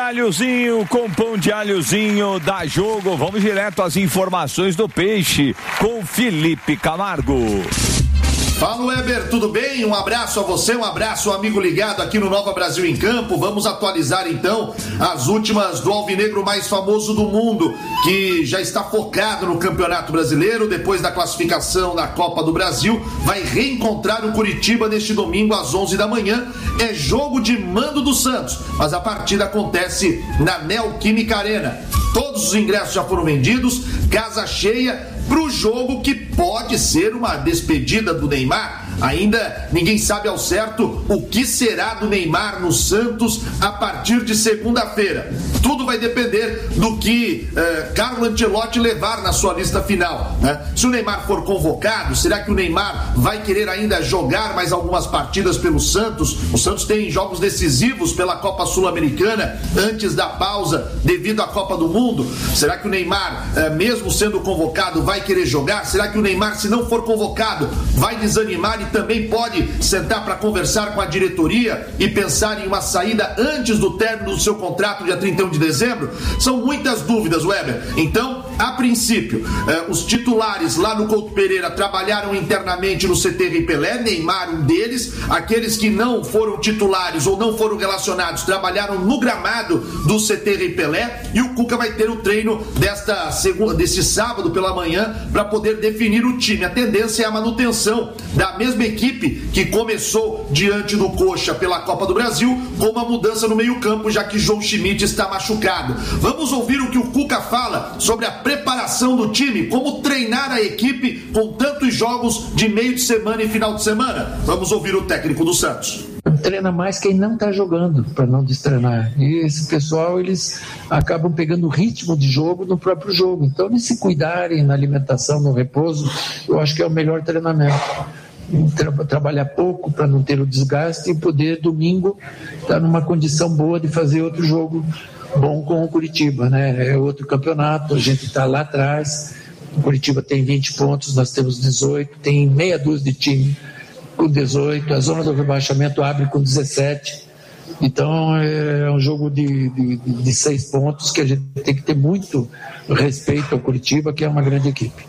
alhozinho, com pão de alhozinho, dá jogo. Vamos direto às informações do Peixe com Felipe Camargo. Fala, Weber, tudo bem? Um abraço a você, um abraço, amigo ligado aqui no Nova Brasil em Campo. Vamos atualizar então as últimas do alvinegro mais famoso do mundo, que já está focado no Campeonato Brasileiro. Depois da classificação da Copa do Brasil, vai reencontrar o Curitiba neste domingo às 11 da manhã. É jogo de mando do Santos, mas a partida acontece na Neoquímica Arena. Todos os ingressos já foram vendidos, casa cheia para o jogo que pode ser uma despedida do Neymar. Ainda ninguém sabe ao certo o que será do Neymar no Santos a partir de segunda-feira. Tudo vai depender do que Carlo Ancelotti levar na sua lista final, né? Se o Neymar for convocado, será que o Neymar vai querer ainda jogar mais algumas partidas pelo Santos? O Santos tem jogos decisivos pela Copa Sul-Americana antes da pausa devido à Copa do Mundo. Será que o Neymar, mesmo sendo convocado, vai querer jogar? Será que o Neymar, se não for convocado, vai desanimar e também pode sentar para conversar com a diretoria e pensar em uma saída antes do término do seu contrato, dia 31 de dezembro? São muitas dúvidas, Weber. Então, a princípio, os titulares lá no Couto Pereira trabalharam internamente no CT Rei Pelé, Neymar um deles. Aqueles que não foram titulares ou não foram relacionados trabalharam no gramado do CT Rei Pelé, e o Cuca vai ter o treino desse sábado pela manhã para poder definir o time. A tendência é a manutenção da mesma equipe que começou diante do Coxa pela Copa do Brasil, com uma mudança no meio-campo, já que João Schmidt está machucado. Vamos ouvir o que o Cuca fala sobre a preparação do time, como treinar a equipe com tantos jogos de meio de semana e final de semana. Vamos ouvir o técnico do Santos. Treina mais quem não está jogando, para não destreinar. E esse pessoal, eles acabam pegando o ritmo de jogo no próprio jogo. Então, eles se cuidarem na alimentação, no repouso, eu acho que é o melhor treinamento. Trabalhar pouco para não ter o desgaste e poder, domingo, estar numa condição boa de fazer outro jogo bom com o Curitiba, né? É outro campeonato, a gente está lá atrás. O Curitiba tem 20 pontos, nós temos 18, tem meia dúzia de time com 18, a zona do rebaixamento abre com 17. Então é um jogo de 6 pontos que a gente tem que ter muito respeito ao Curitiba, que é uma grande equipe.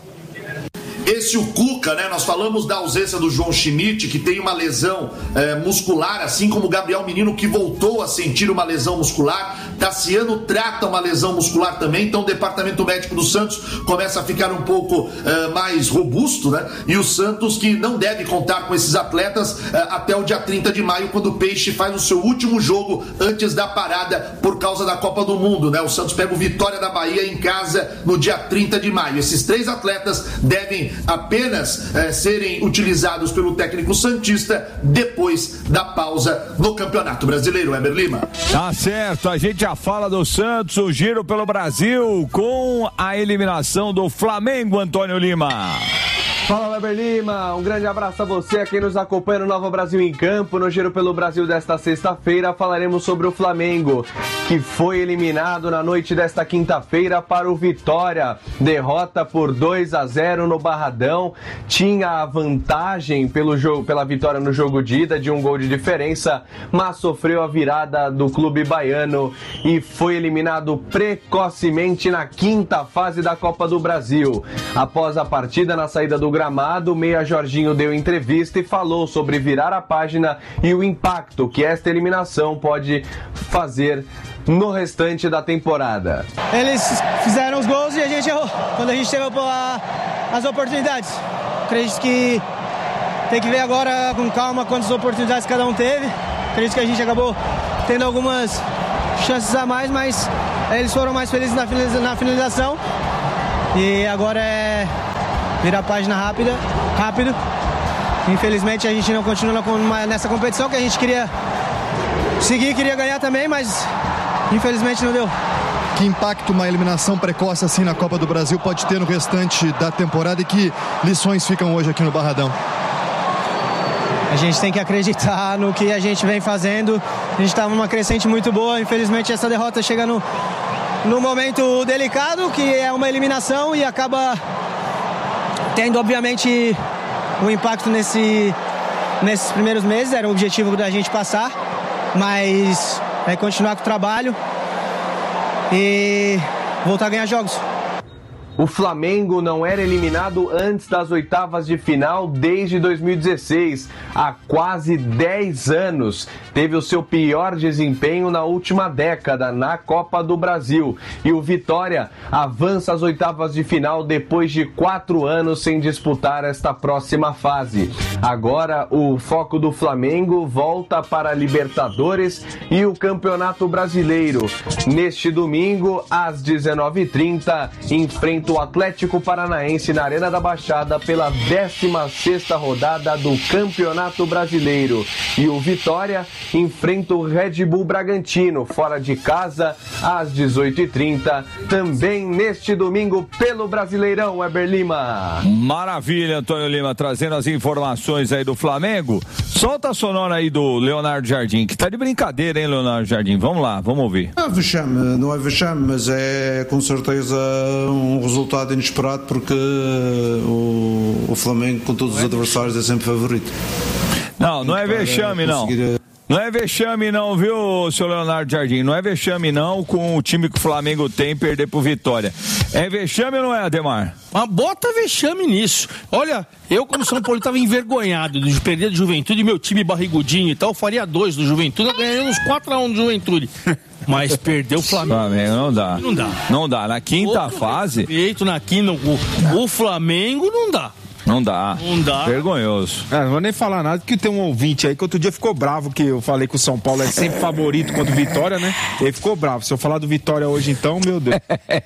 Esse o Cuca, né? Nós falamos da ausência do João Schmidt, que tem uma lesão muscular, assim como o Gabriel Menino, que voltou a sentir uma lesão muscular. Tassiano trata uma lesão muscular também, então o departamento médico do Santos começa a ficar um pouco mais robusto, né? E o Santos, que não deve contar com esses atletas até o dia 30 de maio, quando o Peixe faz o seu último jogo antes da parada por causa da Copa do Mundo, né? O Santos pega o Vitória da Bahia em casa no dia 30 de maio. Esses 3 atletas devem apenas serem utilizados pelo técnico santista depois da pausa no Campeonato Brasileiro. Weber Lima. Tá certo, a gente já fala do Santos, o giro pelo Brasil com a eliminação do Flamengo, Antônio Lima. Fala, Weber Lima, um grande abraço a você, a quem nos acompanha no Nova Brasil em Campo. No Giro pelo Brasil desta sexta-feira falaremos sobre o Flamengo, que foi eliminado na noite desta quinta-feira para o Vitória. Derrota por 2-0 no Barradão. Tinha a vantagem pela vitória no jogo de ida de 1 gol de diferença, mas sofreu a virada do clube baiano e foi eliminado precocemente na quinta fase da Copa do Brasil. Após a partida, na saída do gramado, o meia Jorginho deu entrevista e falou sobre virar a página e o impacto que esta eliminação pode fazer no restante da temporada. Eles fizeram os gols e a gente errou quando a gente teve as oportunidades. Acredito que tem que ver agora com calma quantas oportunidades cada um teve. Acredito que a gente acabou tendo algumas chances a mais, mas eles foram mais felizes na finalização. E agora é virar a página rápido. Infelizmente a gente não continua nessa competição que a gente queria seguir, queria ganhar também, mas infelizmente não deu. Que impacto uma eliminação precoce assim na Copa do Brasil pode ter no restante da temporada e que lições ficam hoje aqui no Barradão? A gente tem que acreditar no que a gente vem fazendo. A gente estava numa crescente muito boa, infelizmente essa derrota chega no momento delicado, que é uma eliminação, e acaba tendo, obviamente, um impacto nesses primeiros meses. Era o objetivo da gente passar, mas é continuar com o trabalho e voltar a ganhar jogos. O Flamengo não era eliminado antes das oitavas de final desde 2016. Há quase 10 anos. Teve o seu pior desempenho na última década na Copa do Brasil. E o Vitória avança às oitavas de final depois de 4 anos sem disputar esta próxima fase. Agora o foco do Flamengo volta para a Libertadores e o Campeonato Brasileiro. Neste domingo, às 19h30, enfrenta o Atlético Paranaense na Arena da Baixada pela 16ª rodada do Campeonato Brasileiro. E o Vitória enfrenta o Red Bull Bragantino, fora de casa, às 18h30, também neste domingo pelo Brasileirão, Weber Lima. Maravilha, Antônio Lima, trazendo as informações aí do Flamengo. Solta a sonora aí do Leonardo Jardim, que tá de brincadeira, hein, Leonardo Jardim? Vamos lá, vamos ouvir. Não é vexame, mas é com certeza um resultado inesperado, porque o Flamengo, com todos os adversários, é sempre favorito. Não é vexame, não. Não é vexame não, viu, seu Leonardo Jardim? Não é vexame não, com o time que o Flamengo tem, perder pro Vitória. É vexame ou não é, Ademar? Mas bota vexame nisso. Olha, eu como São Paulo estava envergonhado de perder do Juventude, meu time barrigudinho e tal, faria 2 do Juventude, eu ganhei uns 4-1 do Juventude. Mas perdeu o Flamengo. Não dá. Não dá. Na quinta fase... O Flamengo não dá. Não dá. Vergonhoso. Não vou nem falar nada, que tem um ouvinte aí que outro dia ficou bravo, que eu falei que o São Paulo é sempre favorito contra o Vitória, né? Ele ficou bravo. Se eu falar do Vitória hoje, então, meu Deus.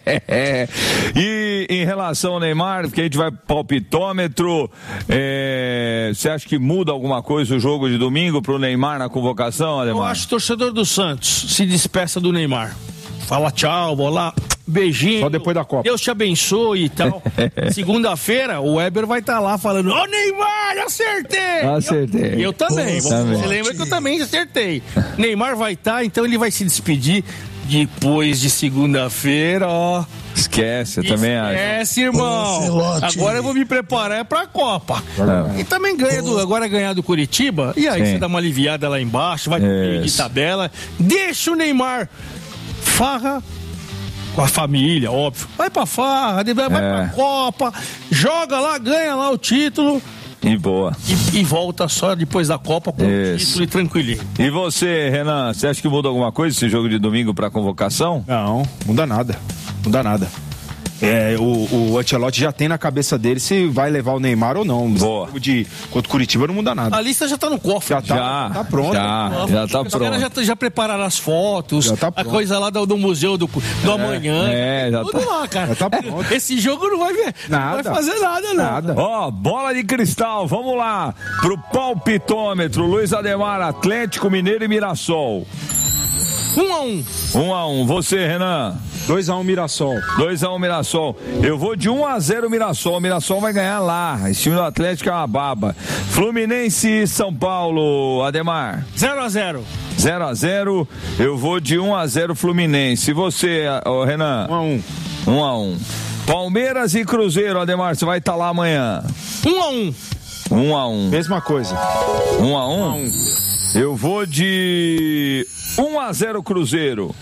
E em relação ao Neymar, porque a gente vai pro palpitômetro, você acha que muda alguma coisa o jogo de domingo pro Neymar na convocação, Ademar? Eu acho que o torcedor do Santos se despeça do Neymar. Fala tchau, vou lá, beijinho. Só depois da Copa. Deus te abençoe e tal. Segunda-feira, o Weber vai estar lá falando: Ô Neymar, acertei! Eu também. Você lembra que eu também acertei. Neymar vai estar, então ele vai se despedir depois de segunda-feira, ó. Esquece, eu também acho. Esquece, irmão. Agora eu vou me preparar pra Copa. E também agora ganhar do Curitiba. E aí você dá uma aliviada lá embaixo, vai pro meio de tabela. Deixa o Neymar farra com a família, óbvio. Vai pra farra, vai pra Copa, joga lá, ganha lá o título. E boa. E volta só depois da Copa com o título e tranquilinho. E você, Renan, você acha que muda alguma coisa esse jogo de domingo pra convocação? Não, muda nada. O Ancelotti já tem na cabeça dele se vai levar o Neymar ou não. Boa. Contra o Curitiba não muda nada. A lista já tá no cofre. Já tá pronto. Já tá pronto. Os caras já prepararam as fotos, a coisa lá do museu do amanhã. Tudo lá, cara. Já tá pronto. Esse jogo não vai ver. Nada. Não vai fazer nada. Ó, bola de cristal, vamos lá pro palpitômetro. Luiz Ademar, Atlético Mineiro e Mirassol. 1-1. 1-1. Você, Renan? 2-1 Mirassol. 2-1 Mirassol. Eu vou de 1-0 Mirassol. O Mirassol vai ganhar lá. Esse time do Atlético é uma baba. Fluminense e São Paulo, Ademar. 0-0. 0-0. Eu vou de 1-0 Fluminense. E você, Renan? 1-1. 1-1. Palmeiras e Cruzeiro, Ademar, você vai estar lá amanhã. 1-1. 1-1. Mesma coisa. 1-1. Eu vou de 1-0 Cruzeiro.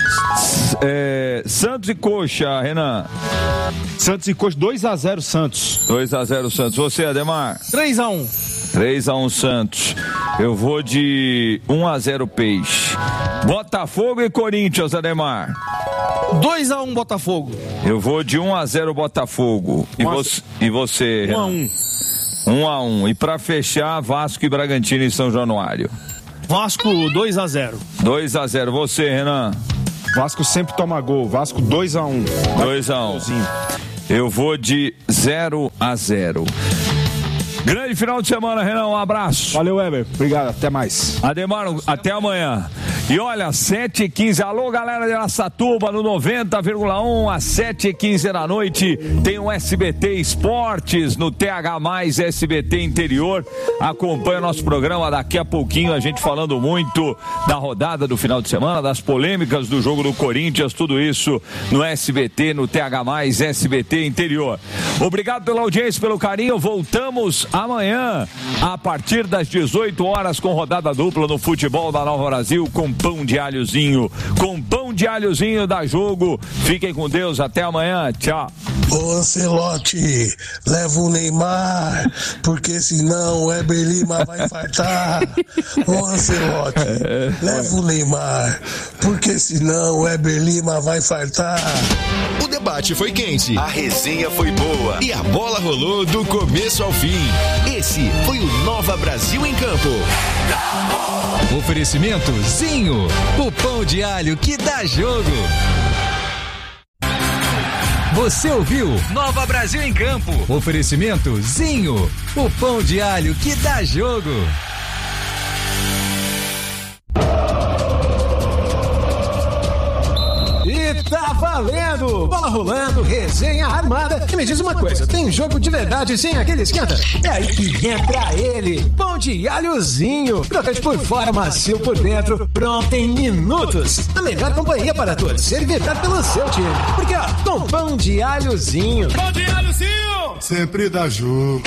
Santos e Coxa, Renan. Santos e Coxa, 2-0 Santos. 2-0 Santos. Você, Ademar? 3-1. 3-1 Santos. Eu vou de 1-0 Peixe. Botafogo e Corinthians, Ademar. 2-1 Botafogo. Eu vou de 1-0 Botafogo. E você? 1-1. 1-1. E pra fechar, Vasco e Bragantino em São Januário. Vasco 2-0. 2-0. Você, Renan? Vasco sempre toma gol. Vasco 2-1. 2-1. Eu vou de 0-0. Grande final de semana, Renan. Um abraço. Valeu, Weber. Obrigado. Até mais. Ademar, até amanhã. E olha, 7h15. Alô, galera de Araçatuba, no 90,1 às 7h15 da noite. Tem o SBT Esportes no TH+, SBT Interior. Acompanha o nosso programa daqui a pouquinho. A gente falando muito da rodada do final de semana, das polêmicas do jogo do Corinthians. Tudo isso no SBT, no TH+, SBT Interior. Obrigado pela audiência, pelo carinho. Voltamos amanhã, a partir das 18 horas, com rodada dupla no futebol da Nova Brasil, com pão de alhozinho. Com pão de alhozinho dá jogo. Fiquem com Deus, até amanhã, tchau. Ô Ancelotti, leva o Neymar, porque senão o Weber Lima vai infartar. Ô Ancelotti, leva o Neymar, porque senão o Weber Lima vai infartar. O debate foi quente, a resenha foi boa e a bola rolou do começo ao fim. Esse foi o Nova Brasil em Campo. Oferecimento Zinho, o pão de alho que dá jogo. Você ouviu Nova Brasil em Campo. Oferecimento Zinho, o pão de alho que dá jogo. E tá valendo! Bola rolando, resenha armada. E me diz uma coisa, tem jogo de verdade sem aquele esquenta? É aí que entra ele, pão de alhozinho. Crocante por fora, macio por dentro, pronto em minutos. A melhor companhia para torcer e vibrar pelo seu time. Porque ó, com pão de alhozinho. Pão de alhozinho! Sempre dá jogo.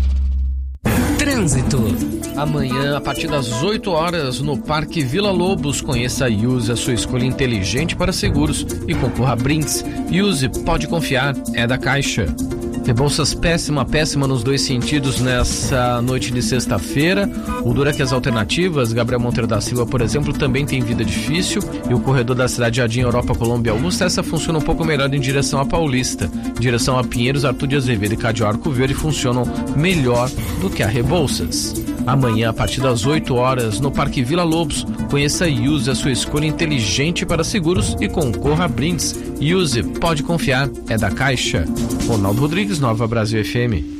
Trânsito. Amanhã, a partir das 8 horas, no Parque Vila Lobos, conheça a Use, a sua escolha inteligente para seguros, e concorra a brindes. Use, pode confiar, é da Caixa. Rebouças péssima nos dois sentidos nessa noite de sexta-feira. O duro é que as alternativas, Gabriel Monteiro da Silva, por exemplo, também tem vida difícil, e o corredor da Cidade Jardim Europa Colômbia Augusta, essa funciona um pouco melhor em direção à Paulista. Em direção a Pinheiros, Arthur de Azevedo e Cádio Arco Verde funcionam melhor do que a Rebouças. Amanhã, a partir das 8 horas, no Parque Vila Lobos, conheça a Use, a sua escolha inteligente para seguros, e concorra a brindes. Use, pode confiar, é da Caixa. Ronaldo Rodrigues, Nova Brasil FM.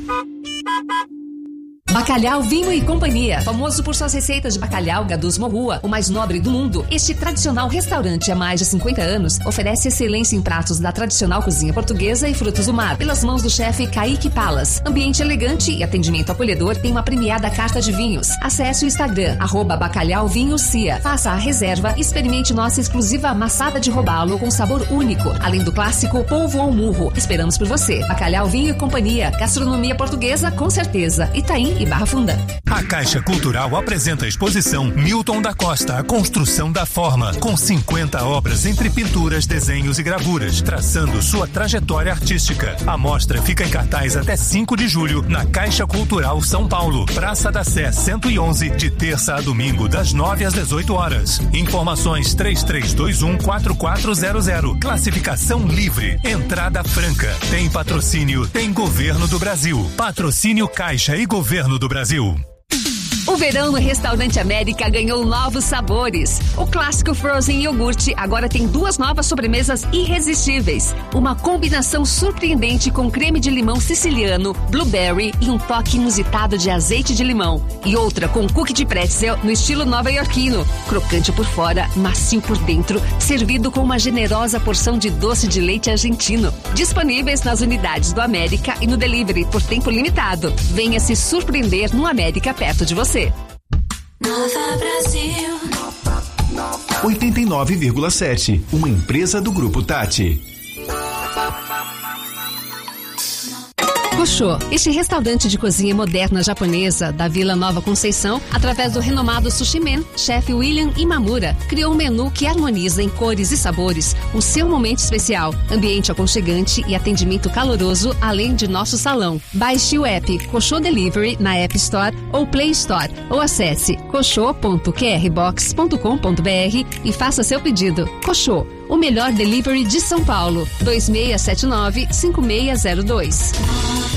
Bacalhau Vinho e Companhia, famoso por suas receitas de bacalhau Gadus Morrua, o mais nobre do mundo. Este tradicional restaurante há mais de 50 anos oferece excelência em pratos da tradicional cozinha portuguesa e frutos do mar, pelas mãos do chefe Kaique Palas. Ambiente elegante e atendimento acolhedor, tem uma premiada carta de vinhos. Acesse o Instagram, @bacalhauvinhocia. Faça a reserva e experimente nossa exclusiva amassada de robalo com sabor único, além do clássico polvo ao murro. Esperamos por você. Bacalhau Vinho e Companhia, gastronomia portuguesa com certeza. Itaim e Barra Funda. A Caixa Cultural apresenta a exposição Milton da Costa, a construção da forma, com 50 obras entre pinturas, desenhos e gravuras, traçando sua trajetória artística. A mostra fica em cartaz até 5 de julho, na Caixa Cultural São Paulo, Praça da Sé 111, de terça a domingo, das 9 às 18 horas. Informações 3321-4400. Classificação livre, entrada franca. Tem patrocínio, tem Governo do Brasil. Patrocínio Caixa e Governo do Brasil. O verão no Restaurante América ganhou novos sabores. O clássico Frozen Iogurte agora tem 2 novas sobremesas irresistíveis. Uma combinação surpreendente com creme de limão siciliano, blueberry e um toque inusitado de azeite de limão. E outra com cookie de pretzel no estilo nova-iorquino. Crocante por fora, macio por dentro, servido com uma generosa porção de doce de leite argentino. Disponíveis nas unidades do América e no delivery por tempo limitado. Venha se surpreender no América perto de você. Nova Brasil 89,7, uma empresa do Grupo Tati. Koshô, este restaurante de cozinha moderna japonesa da Vila Nova Conceição, através do renomado Sushi Man, chefe William Imamura, criou um menu que harmoniza em cores e sabores o seu momento especial, ambiente aconchegante e atendimento caloroso, além de nosso salão. Baixe o app Koshô Delivery na App Store ou Play Store, ou acesse koshô.qrbox.com.br e faça seu pedido. Koshô, o melhor delivery de São Paulo, 2679-5602.